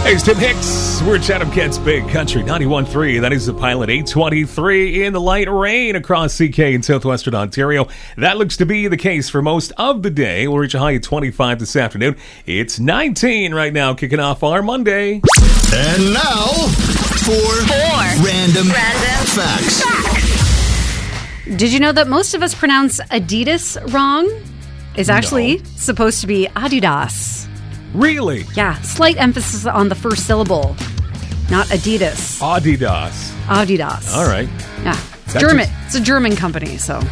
Hey, it's Tim Hicks. We're at Chatham Kent's Big Country 91.3. That is the Pilot 823 in the light rain across CK in southwestern Ontario. That looks to be the case for most of the day. We'll reach a high of 25 this afternoon. It's 19 right now, kicking off our Monday. And now, four random facts. Did you know that most of us pronounce Adidas wrong? It's actually supposed to be Adidas. Really? Yeah, slight emphasis on the first syllable, not Adidas. Adidas. All right. Yeah, it's German. It's a German company, so.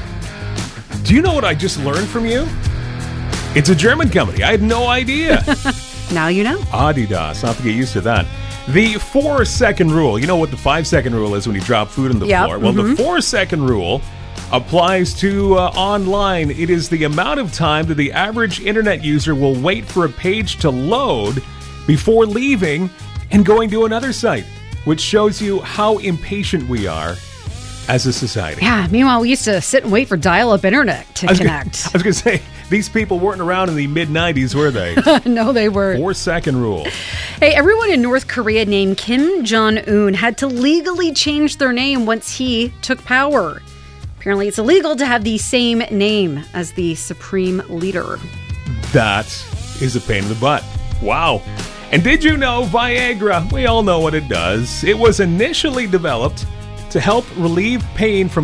Do you know what I just learned from you? It's a German company. I had no idea. Now you know. Adidas. I'll have to get used to that. The 4-second rule. You know what the 5-second rule is when you drop food on the floor? Well, the 4-second rule applies to online. It is the amount of time that the average internet user will wait for a page to load before leaving and going to another site, which shows you how impatient we are as a society. Yeah, meanwhile, we used to sit and wait for dial-up internet to connect. I was going to say, these people weren't around in the mid-90s, were they? No, they weren't. 4-second rule. Hey, everyone in North Korea named Kim Jong-un had to legally change their name once he took power. Apparently, it's illegal to have the same name as the supreme leader. That is a pain in the butt. Wow. And did you know Viagra? We all know what it does. It was initially developed to help relieve pain from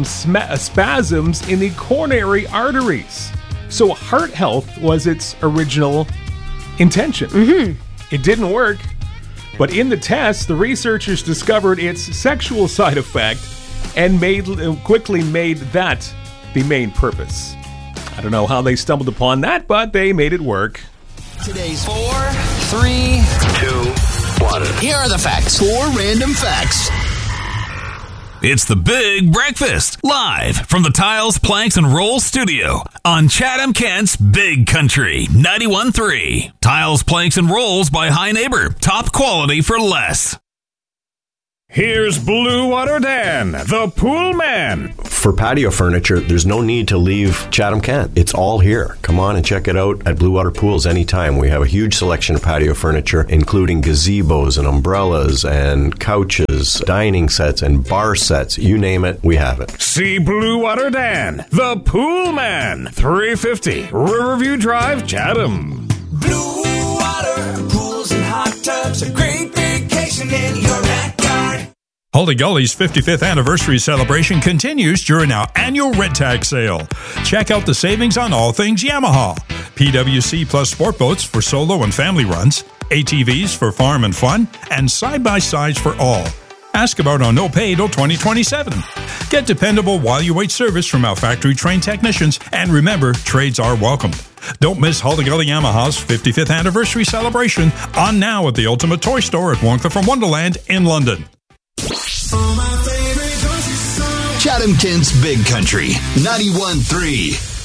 spasms in the coronary arteries. So heart health was its original intention. It didn't work. But in the test, the researchers discovered its sexual side effect and quickly made that the main purpose. I don't know how they stumbled upon that, but they made it work. Today's 4, 3, 2, 1. Here are the facts. 4 random facts. It's the Big Breakfast, live from the Tiles, Planks, and Rolls studio on Chatham Kent's Big Country 91.3. Tiles, Planks, and Rolls by High Neighbor. Top quality for less. Here's Blue Water Dan, the pool man. For patio furniture, there's no need to leave Chatham Kent. It's all here. Come on and check it out at Blue Water Pools anytime. We have a huge selection of patio furniture, including gazebos and umbrellas and couches, dining sets and bar sets. You name it, we have it. See Blue Water Dan, the pool man. 350 Riverview Drive, Chatham. Blue Water Pools and hot tubs, a great vacation in your backyard. Huldy Gully's 55th anniversary celebration continues during our annual Red Tag sale. Check out the savings on all things Yamaha. PWC Plus sport boats for solo and family runs, ATVs for farm and fun, and side-by-sides for all. Ask about our no pay till 2027. Get dependable while you wait service from our factory-trained technicians, and remember, trades are welcome. Don't miss Huldy Gully Yamaha's 55th anniversary celebration on now at the Ultimate Toy Store at Wonka from Wonderland in London. Chatham Kent's Big Country 91.3.